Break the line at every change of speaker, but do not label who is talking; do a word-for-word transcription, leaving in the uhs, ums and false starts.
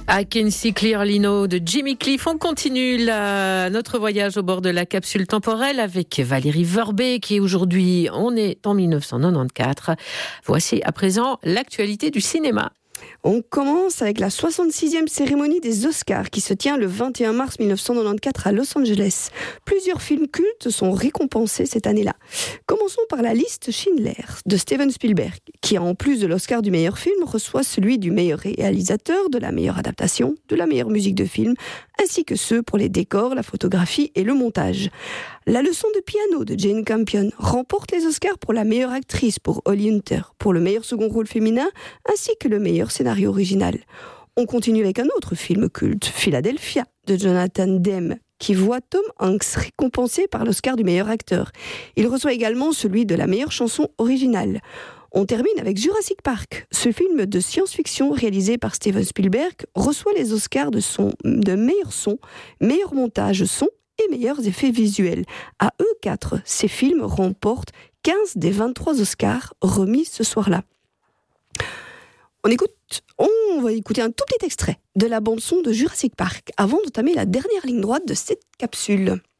I Can See Clearly Now de Jimmy Cliff. On continue la, notre voyage au bord de la capsule temporelle avec Valérie Vorbet qui aujourd'hui, on est en dix-neuf cent quatre-vingt-quatorze. Voici à présent l'actualité du cinéma.
On commence avec la soixante-sixième cérémonie des Oscars qui se tient le vingt et un mars mille neuf cent quatre-vingt-quatorze à Los Angeles. Plusieurs films cultes sont récompensés cette année-là. Commençons par la liste Schindler de Steven Spielberg, qui en plus de l'Oscar du meilleur film reçoit celui du meilleur réalisateur, de la meilleure adaptation, de la meilleure musique de film, ainsi que ceux pour les décors, la photographie et le montage. La leçon de piano de Jane Campion remporte les Oscars pour la meilleure actrice pour Holly Hunter, pour le meilleur second rôle féminin, ainsi que le meilleur scénario original. On continue avec un autre film culte, Philadelphia, de Jonathan Demme, qui voit Tom Hanks récompensé par l'Oscar du meilleur acteur. Il reçoit également celui de la meilleure chanson originale. On termine avec Jurassic Park. Ce film de science-fiction réalisé par Steven Spielberg reçoit les Oscars de, son, de meilleur son, meilleur montage son et meilleurs effets visuels. À eux quatre, ces films remportent quinze des vingt-trois Oscars remis ce soir-là. On écoute, on va écouter un tout petit extrait de la bande-son de Jurassic Park avant d'entamer la dernière ligne droite de cette capsule.